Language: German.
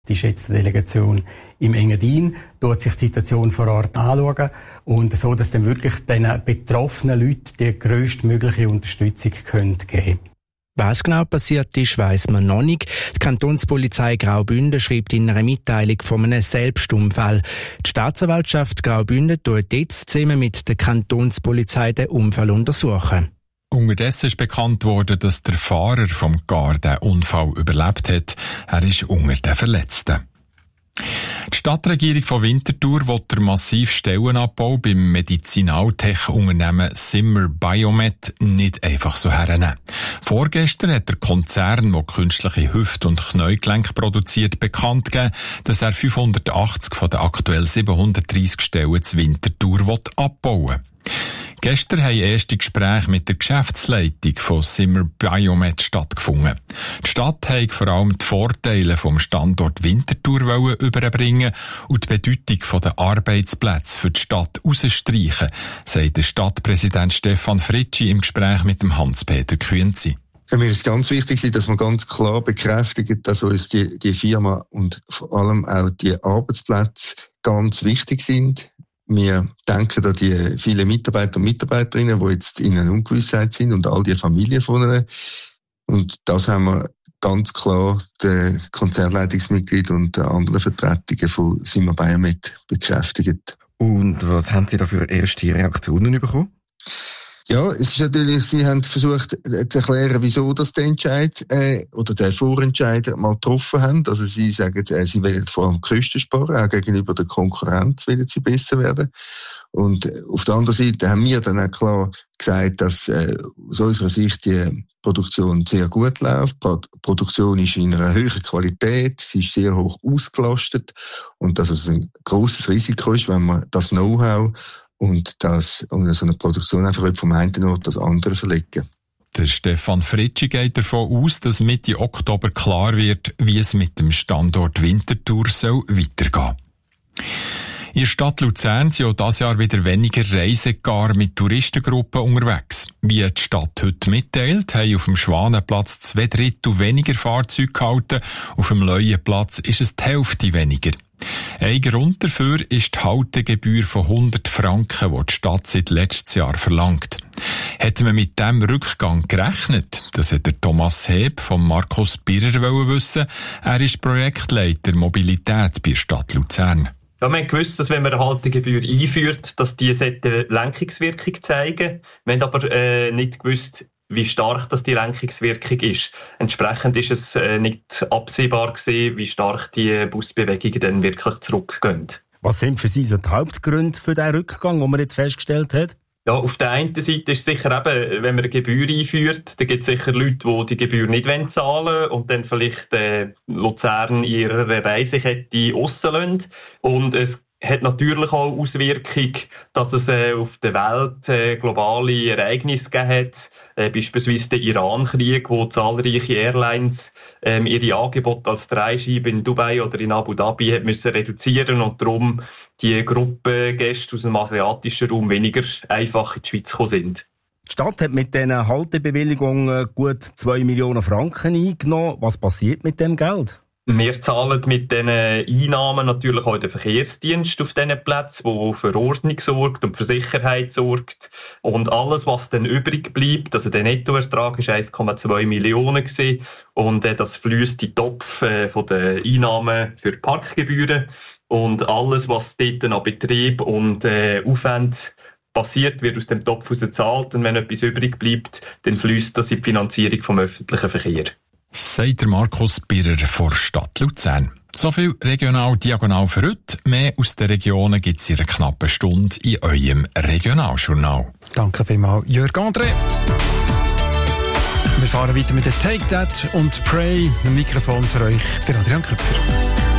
Die geschätzte Delegation im Engadin tut sich die Situation vor Ort anschauen und so, dass dann wirklich den betroffenen Leuten die grösstmögliche Unterstützung geben können. Was genau passiert ist, weiss man noch nicht. Die Kantonspolizei Graubünden schreibt in einer Mitteilung von einem Selbstunfall. Die Staatsanwaltschaft Graubünden tut jetzt zusammen mit der Kantonspolizei den Unfall untersuchen. Unterdessen ist bekannt worden, dass der Fahrer vom Gar den Unfall überlebt hat. Er ist unter den Verletzten. Die Stadtregierung von Winterthur will den massiven Stellenabbau beim Medizinaltech-Unternehmen Zimmer Biomet nicht einfach so hernehmen. Vorgestern hat der Konzern, der künstliche Hüft- und Kniegelenke produziert, bekannt gegeben, dass er 580 von den aktuell 730 Stellen zu Winterthur abbauen will. Gestern haben erste Gespräche mit der Geschäftsleitung von Zimmer Biomet stattgefunden. Die Stadt hat vor allem die Vorteile vom Standort Winterthur überbringen und die Bedeutung der Arbeitsplätze für die Stadt herausstreichen, sagt der Stadtpräsident Stefan Fritschi im Gespräch mit dem Hans-Peter Künzi. Für mich ist es ganz wichtig, dass man ganz klar bekräftigt, dass uns die Firma und vor allem auch die Arbeitsplätze ganz wichtig sind. Wir denken an die vielen Mitarbeiter und Mitarbeiterinnen, die jetzt in einer Ungewissheit sind und all die Familien von ihnen. Und das haben wir ganz klar den Konzernleitungsmitgliedern und den anderen Vertretungen von Zimmer Biomet bekräftigt. Und was haben Sie da für erste Reaktionen bekommen? Ja, es ist natürlich, Sie haben versucht zu erklären, wieso das der Entscheid oder der Vorentscheid mal getroffen haben. Also Sie sagen, Sie wollen vor allem Kosten sparen, auch gegenüber der Konkurrenz wollen Sie besser werden. Und auf der anderen Seite haben wir dann auch klar gesagt, dass aus unserer Sicht die Produktion sehr gut läuft. Die Produktion ist in einer höheren Qualität, sie ist sehr hoch ausgelastet und dass es ein grosses Risiko ist, wenn man das Know-how und so eine Produktion einfach vom einen Ort das andere verlegen. Der Stefan Fritschi geht davon aus, dass Mitte Oktober klar wird, wie es mit dem Standort Winterthur soll weitergehen. In der Stadt Luzern sind auch dieses Jahr wieder weniger Reisegar mit Touristengruppen unterwegs. Wie die Stadt heute mitteilt, haben auf dem Schwanenplatz 2/3 weniger Fahrzeuge gehalten, auf dem Leuenplatz ist es die Hälfte weniger. Ein Grund dafür ist die Haltegebühr von 100 Franken, die die Stadt seit letztes Jahr verlangt. Hätte man mit diesem Rückgang gerechnet? Das hat der Thomas Heb von Markus Birrer wissen. Er ist Projektleiter Mobilität bei der Stadt Luzern. Ja, wir haben gewusst, dass wenn man eine Haltegebühr einführt, dass die Lenkungswirkung zeigen. Wir haben aber nicht gewusst, wie stark das die Lenkungswirkung ist. Entsprechend ist es nicht absehbar gewesen, wie stark die Busbewegungen dann wirklich zurückgehen. Was sind für Sie so die Hauptgründe für den Rückgang, den man jetzt festgestellt hat? Ja, auf der einen Seite ist sicher eben, wenn man eine Gebühr einführt, dann gibt es sicher Leute, die die Gebühr nicht zahlen wollen und dann vielleicht Luzern in ihrer Reisekette rauslassen. Und es hat natürlich auch Auswirkungen, dass es auf der Welt globale Ereignisse gegeben hat. Beispielsweise der Iran-Krieg, wo zahlreiche Airlines ihre Angebote als Freischeibe in Dubai oder in Abu Dhabi müssen reduzieren und darum die Gruppengäste aus dem asiatischen Raum weniger einfach in die Schweiz gekommen sind. Die Stadt hat mit diesen Haltebewilligungen gut 2 Millionen Franken eingenommen. Was passiert mit dem Geld? Wir zahlen mit diesen Einnahmen natürlich auch den Verkehrsdienst auf diesen Plätzen, der für Ordnung sorgt und für Sicherheit sorgt. Und alles, was dann übrig bleibt, also der Nettoertrag war 1,2 Millionen gewesen, und das fließt in den Topf von den Einnahmen für Parkgebühren. Und alles, was dort an Betrieb und Aufwand passiert, wird aus dem Topf gezahlt. Und wenn etwas übrig bleibt, dann fließt das in die Finanzierung vom öffentlichen Verkehr. Sagt der Markus Birrer von Stadt Luzern. So viel regional-diagonal für heute. Mehr aus den Regionen gibt es in einer knappen Stunde in eurem Regionaljournal. Danke vielmals, Jörg André. Wir fahren weiter mit der Take That und Pray. Ein Mikrofon für euch, der Adrian Köpfer.